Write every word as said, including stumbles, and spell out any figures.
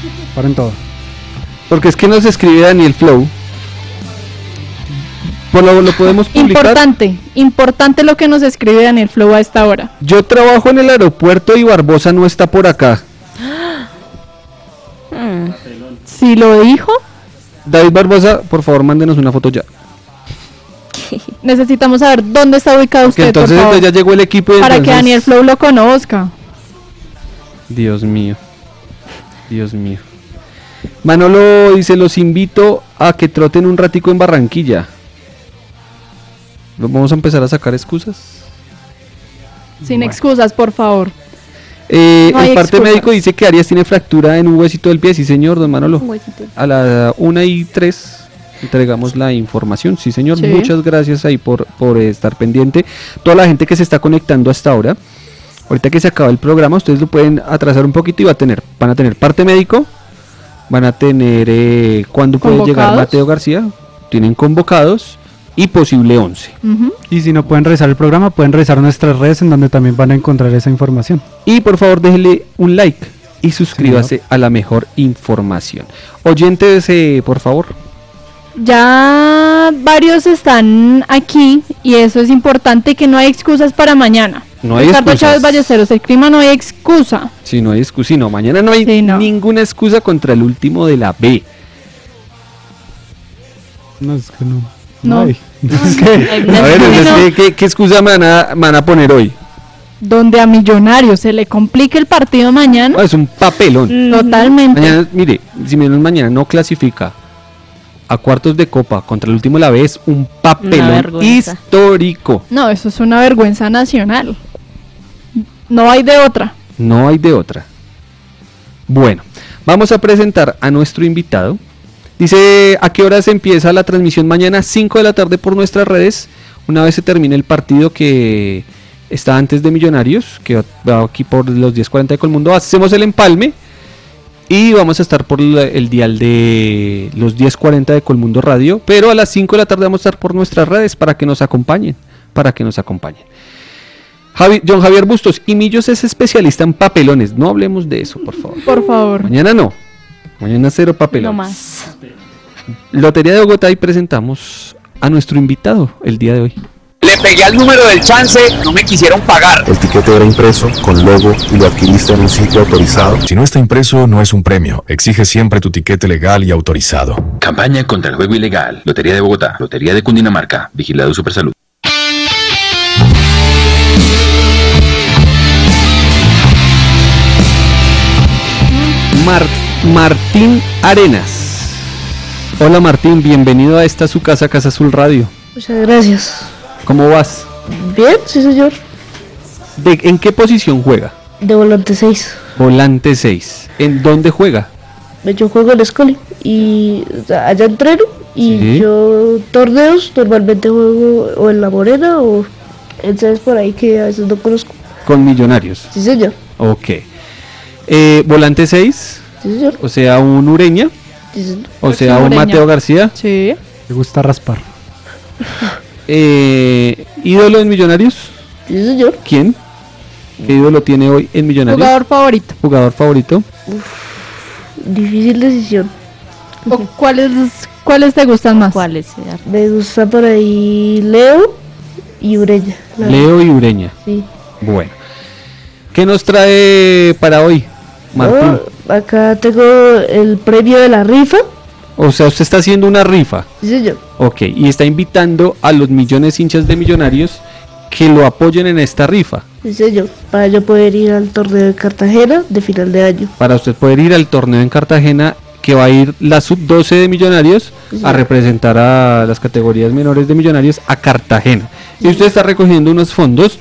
Paren todo. Porque es que nos escribe Daniel Flow. Por lo, lo podemos publicar. Importante, importante lo que nos escribe Daniel Flow a esta hora. Yo trabajo en el aeropuerto y Barbosa no está por acá. Hmm. Si lo dijo. David Barbosa, por favor, mándenos una foto ya. Necesitamos saber dónde está ubicado Porque usted, entonces, por favor, entonces ya llegó el equipo y para entonces... que Daniel Flow lo conozca. Dios mío. Dios mío. Manolo dice, los invito a que troten un ratico en Barranquilla. Vamos a empezar a sacar excusas. Sin Bueno. excusas, por favor. Eh, No hay el parte excusas. médico dice que Arias tiene fractura en un huesito del pie. Sí, señor, don Manolo. A la una y tres entregamos la información. Sí, señor. Sí. Muchas gracias ahí por, por estar pendiente. Toda la gente que se está conectando hasta ahora. Ahorita que se acaba el programa, ustedes lo pueden atrasar un poquito y va a tener, van a tener parte médico, van a tener eh, cuándo puede llegar ¿Convocados? Mateo García, tienen convocados y posible once. Uh-huh. Y si no pueden revisar el programa, pueden revisar nuestras redes en donde también van a encontrar esa información. Y por favor déjenle un like y suscríbase a la mejor información. Oyentes, eh, por favor. Ya varios están aquí y eso es importante, que no hay excusas para mañana. No hay Ricardo excusas. Chávez Ballesteros, el clima no hay excusa. Si no hay excusa, si no, mañana no hay Sí, no. ninguna excusa contra el último de la B. No, es que no. No. hay. Es que, A ver, Sí, es no. que, ¿qué, qué excusa me van, a, me van a poner hoy? Donde a Millonarios se le complique el partido mañana. Ah, es un papelón. Totalmente. Mañana, mire, si menos mañana no clasifica a cuartos de copa contra el último de la B, es un papelón vergüenza. histórico. No, eso es una vergüenza nacional. No hay de otra. No hay de otra. Bueno, vamos a presentar a nuestro invitado. Dice, ¿a qué horas empieza la transmisión mañana? cinco de la tarde por nuestras redes. Una vez se termine el partido que está antes de Millonarios, que va aquí por los diez cuarenta de Colmundo, hacemos el empalme y vamos a estar por la- el dial de los diez cuarenta de Colmundo Radio, pero a las cinco de la tarde vamos a estar por nuestras redes para que nos acompañen, para que nos acompañen. Javi, John Javier Bustos, y Millos es especialista en papelones, no hablemos de eso, por favor. Por favor. Mañana no, mañana cero No papelones. más. Lotería de Bogotá y presentamos a nuestro invitado el día de hoy. Le pegué al número del chance, no me quisieron pagar. El tiquete era impreso con logo y lo adquiriste en un sitio autorizado. Si no está impreso, no es un premio. Exige siempre tu tiquete legal y autorizado. Campaña contra el juego ilegal. Lotería de Bogotá. Lotería de Cundinamarca. Vigilado Supersalud. Mar- Martín Arenas. Hola Martín, bienvenido a esta su casa, Casa Azul Radio. Muchas gracias. ¿Cómo vas? Bien, sí señor. ¿De, ¿En qué posición juega? De volante seis. Volante seis. ¿En dónde juega? Yo juego en Escoli y o sea, allá entreno y Sí. yo torneos normalmente juego o en La Morena o en sedes por ahí que a veces no conozco. Con Millonarios. Sí señor, Ok. Eh, volante seis, sí señor, o sea, un Ureña, sí señor. o sea, un Ureña. Mateo García. Sí. me gusta raspar. Eh, ¿Ídolo en Millonarios? Sí señor. ¿Quién? ¿Qué ídolo tiene hoy en Millonarios? Jugador favorito. Jugador favorito. Difícil decisión. ¿O cuáles, cuáles te gustan más? ¿Cuáles? Me gusta por ahí Leo y Ureña. la Leo y Ureña. verdad, Sí. Bueno. ¿Qué nos trae para hoy, Martín? No, acá tengo el premio de la rifa. O sea, usted está haciendo una rifa. Sí señor. Ok, y está invitando a los millones hinchas de Millonarios que lo apoyen en esta rifa. Sí señor. Para yo poder ir al torneo de Cartagena de final de año. Para usted poder ir al torneo en Cartagena, que va a ir la sub doce de Millonarios Sí. a representar a las categorías menores de Millonarios a Cartagena. Y usted está recogiendo unos fondos